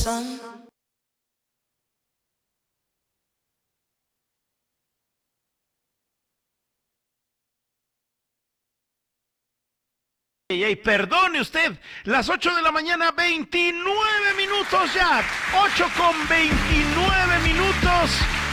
sun. Y perdone usted, las 8 de la mañana, 29 minutos ya, 8 con 29 minutos.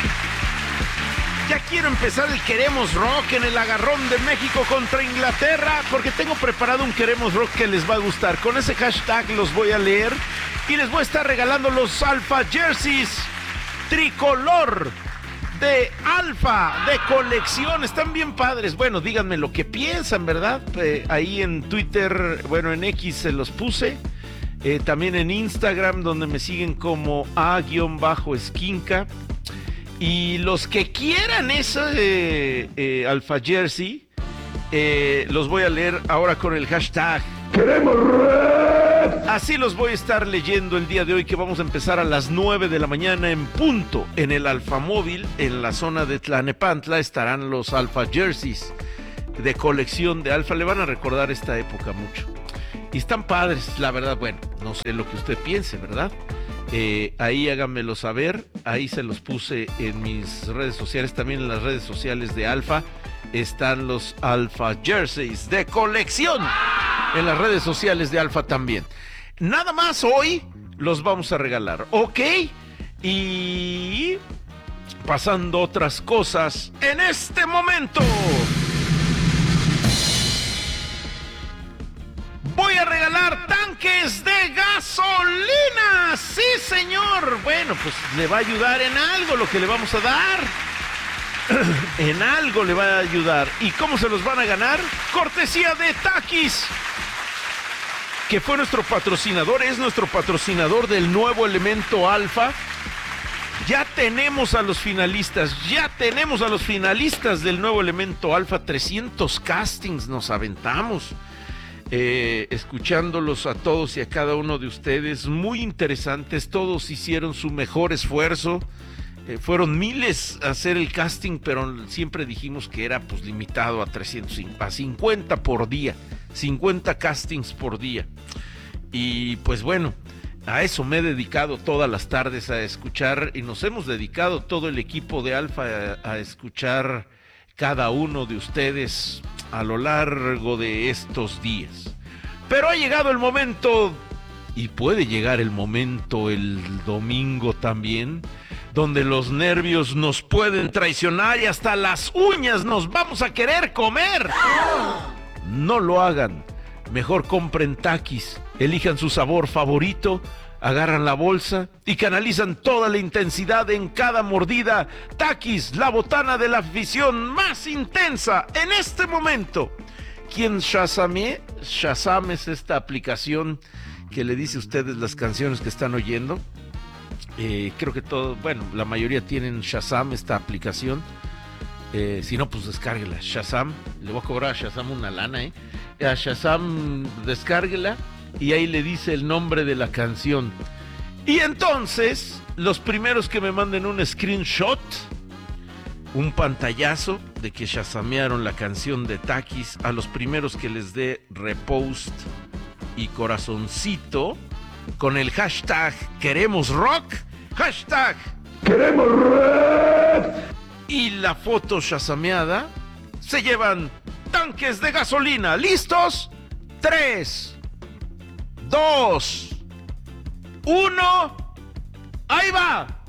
Ya quiero empezar el Queremos Rock en el agarrón de México contra Inglaterra, porque tengo preparado un Queremos Rock que les va a gustar. Con ese hashtag los voy a leer y les voy a estar regalando los Alpha Jerseys tricolor de Alfa, de colección. Están bien padres. Bueno, díganme lo que piensan, ¿verdad? Ahí en Twitter, bueno, en X se los puse. También en Instagram, donde me siguen como a_esquinca. Y los que quieran ese Alpha Jersey, los voy a leer ahora con el hashtag ¡Queremos Red! Así los voy a estar leyendo el día de hoy, que vamos a empezar a las 9 de la mañana en punto. En el Alfa Móvil, en la zona de Tlalnepantla, estarán los Alpha Jerseys de colección de Alfa. Le van a recordar esta época mucho. Y están padres, la verdad. Bueno, no sé lo que usted piense, ¿verdad? Ahí háganmelo saber. Ahí se los puse en mis redes sociales, también en las redes sociales de Alfa. Están los Alpha Jerseys de colección en las redes sociales de Alfa también. Nada más hoy los vamos a regalar, ¿ok? Y pasando otras cosas en este momento, voy a regalar tanques de gasolina. Sí, señor. Bueno, pues le va a ayudar en algo lo que le vamos a dar. En algo le va a ayudar. ¿Y cómo se los van a ganar? Cortesía de Takis, que fue nuestro patrocinador, es nuestro patrocinador del nuevo elemento Alfa. Ya tenemos a los finalistas del nuevo elemento Alfa. 300 castings nos aventamos, escuchándolos a todos y a cada uno de ustedes. Muy interesantes, todos hicieron su mejor esfuerzo. Fueron miles a hacer el casting, pero siempre dijimos que era pues limitado a 50 por día, 50 castings por día. Y pues bueno, a eso me he dedicado todas las tardes a escuchar, y nos hemos dedicado todo el equipo de Alfa a escuchar cada uno de ustedes a lo largo de estos días. Pero ha llegado el momento, y puede llegar el momento el domingo también, donde los nervios nos pueden traicionar y hasta las uñas nos vamos a querer comer. No lo hagan. Mejor compren Takis, elijan su sabor favorito, agarran la bolsa y canalizan toda la intensidad en cada mordida. Takis, la botana de la afición más intensa en este momento. ¿Quién Shazam es esta aplicación que le dice a ustedes las canciones que están oyendo? Creo que la mayoría tienen Shazam, esta aplicación. Si no, pues descárguela, Shazam. Le voy a cobrar a Shazam una lana, A Shazam, descárguela y ahí le dice el nombre de la canción. Y entonces, los primeros que me manden un screenshot, un pantallazo de que shazamearon la canción de Takis, a los primeros que les dé repost y corazoncito con el hashtag Queremos Rock, hashtag Queremos Red, y la foto shazameada, se llevan tanques de gasolina. ¿Listos? 3, 2, 1, ¡ahí va!